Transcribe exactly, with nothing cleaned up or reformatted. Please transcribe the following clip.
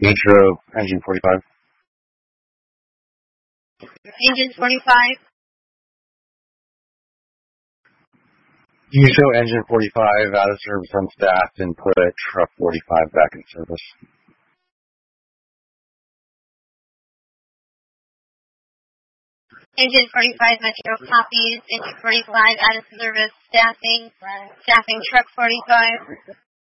Metro, engine forty-five. Engine forty-five. You show engine forty-five out of service on staff and put truck forty-five back in service. Engine forty-five Metro copies. Engine forty-five out of service. Staffing. Staffing truck forty-five.